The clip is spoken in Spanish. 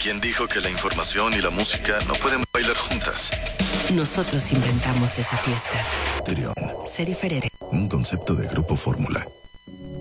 ¿Quién dijo que la información y la música no pueden bailar juntas? Nosotros inventamos esa fiesta. Terion. Ser diferente. Un concepto de Grupo Fórmula.